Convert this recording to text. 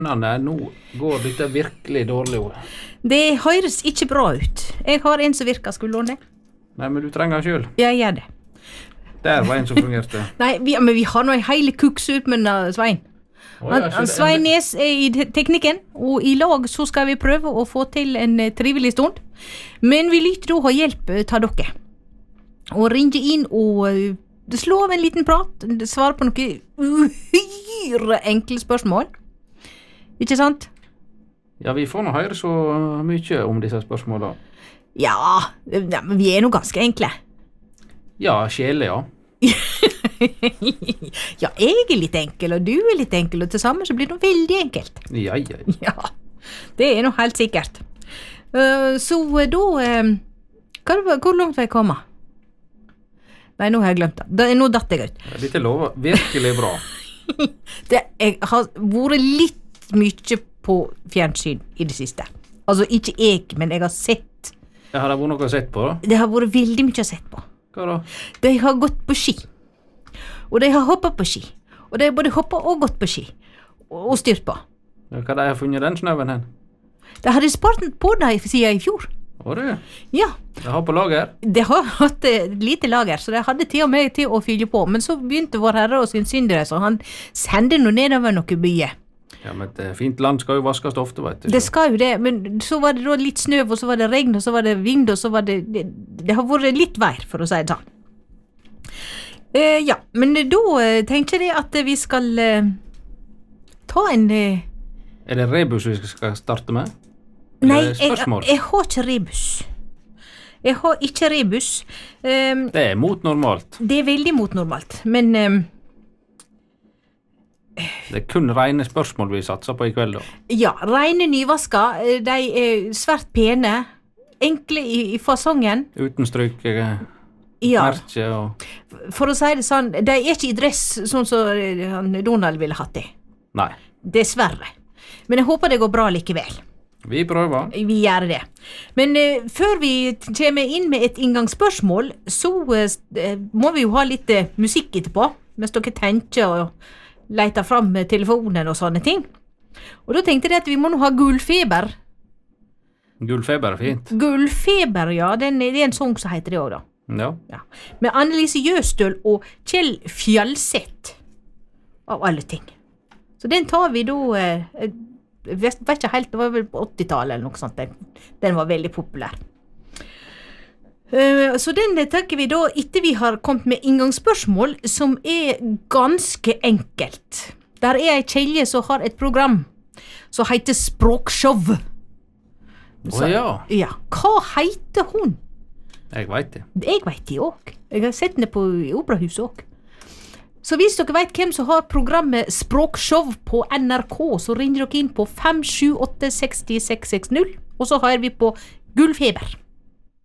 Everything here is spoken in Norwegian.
Nei, nå går dette virkelig dårlig. Det høres ikke bra ut. Jeg har en som virker, skulle låne. Nei, men du trenger selv. Jeg gjør det. Der var en som fungerte. Nei, men vi har nå en hele kuks ut med Svein. Svein Nes er i teknikken, og i lag så skal vi prøve å få til en trivelig stund. Men vi lytter da ha hjelp til dere. Og ringe inn og slå av en liten prat, svare på noen uhyre enkle spørsmål. Ikke sant? Ja, vi får nå høre så mye om disse spørsmålene. Ja, men vi er nå ganske enkle. Ja, sjele, ja. Ja, jeg er litt enkel, og du er litt enkel, og til sammen så blir det veldig enkelt. Ja. Ja, det er nå helt sikkert. Så da, hvor langt var jeg kommet? Nei, nå har jeg glemt det. Nå datt jeg ut. Ja, dette lover virkelig bra. Jeg har vært litt mye på fjernsyn i det siste. Altså, ikke jeg, men jeg har sett. Har det vært noe å sett på, da? Det har vært veldig mye å sett på. Hva da? De har gått på ski. Og de har hoppet på ski. Og de har både hoppet og gått på ski. Og styrt på. Ja, hva de har funnet den snøven hen? De hadde spart på deg siden i fjor. Å, det? Ja. De har på lager? De har hatt et lite lager, så de hadde til og med til å fylle på. Men så begynte vår herre og sin syndere, så han sendte noe nedover noe byer. Ja, men et fint land skal jo vaskes ofte, vet du. Det skal jo det, men så var det da litt snø, og så var det regn, og så var det vind, og så var det har vært litt vær, for å si det sånn. Ja, men da tenker jeg at vi skal ta en... Er det rebus vi skal starte med? Nei, jeg har ikke rebus. Jeg har ikke rebus. Det er mot normalt. Det er veldig mot normalt, men... Det er kun rene spørsmål vi satser på i kveld, da. Ja, rene nyvasker, de er svært pene, enkle i fasongen. Uten stryk, ja. merke og... For å si det sånn, de er ikke i dress sånn som Donald ville hatt det. Nei. Dessverre. Men jeg håper det går bra likevel. Vi prøver. Vi gjør det. Men før vi kommer inn med et inngangsspørsmål, så må vi jo ha litt musikk etterpå, mens dere tenker og leter fram telefonen og sånne ting. Og da tenkte jeg at vi må nå ha Gullfeber. Gullfeber er fint. Gullfeber, ja. Det er en sang som heter det også, da. Ja. Med Annelise Jøstøl og Kjell Fjallseth, av alle ting. Så den tar vi da, jeg vet ikke helt, det var vel på 80-tallet eller noe sånt. Den var veldig populær. Så den tenker vi da, etter vi har kommet med inngangsspørsmål, som er ganske enkelt. Der er en kjelje som har et program som heter Språkshow. Ja. Ja, hva heter hun? Jeg vet det. Jeg vet det også. Jeg har sett henne på Operahuset også. Så hvis dere vet hvem som har programmet Språkshow på NRK, så ringer dere inn på 578 60 660, og så har vi på Gullfeber.